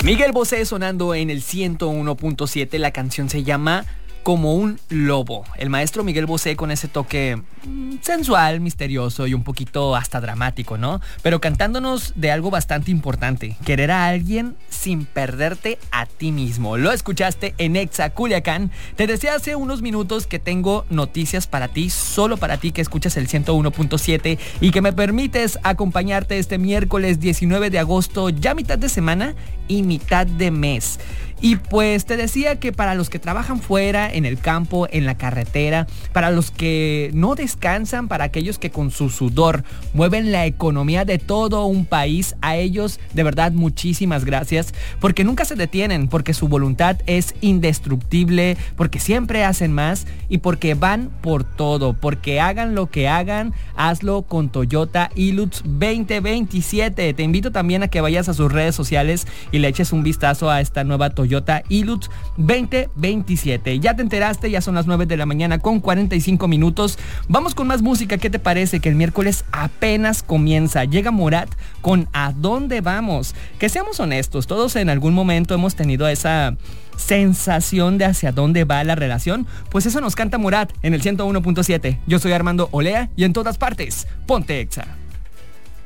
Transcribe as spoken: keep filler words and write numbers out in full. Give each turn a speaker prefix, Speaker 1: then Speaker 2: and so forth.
Speaker 1: Miguel Bosé sonando en el ciento uno punto siete. La canción se llama Como un lobo. El maestro Miguel Bosé con ese toque mmm, sensual, misterioso y un poquito hasta dramático, ¿no? Pero cantándonos de algo bastante importante: querer a alguien sin perderte a ti mismo. Lo escuchaste en Exa Culiacán. Te decía hace unos minutos que tengo noticias para ti, solo para ti que escuchas el ciento uno punto siete y que me permites acompañarte este miércoles diecinueve de agosto, ya mitad de semana y mitad de mes. Y pues te decía que para los que trabajan fuera, en el campo, en la carretera, para los que no descansan, para aquellos que con su sudor mueven la economía de todo un país, a ellos de verdad muchísimas gracias, porque nunca se detienen, porque su voluntad es indestructible, porque siempre hacen más y porque van por todo, porque hagan lo que hagan, hazlo con Toyota Hilux veinte veintisiete. Te invito también a que vayas a sus redes sociales y le eches un vistazo a esta nueva Toyota Toyota Hilux veinte veintisiete. Ya te enteraste, ya son las nueve de la mañana con cuarenta y cinco minutos. Vamos con más música. ¿Qué te parece? Que el miércoles apenas comienza. Llega Morat con ¿A dónde vamos? Que seamos honestos, todos en algún momento hemos tenido esa sensación de hacia dónde va la relación. Pues eso nos canta Morat en el ciento uno punto siete. Yo soy Armando Olea y en todas partes, ponte Exa.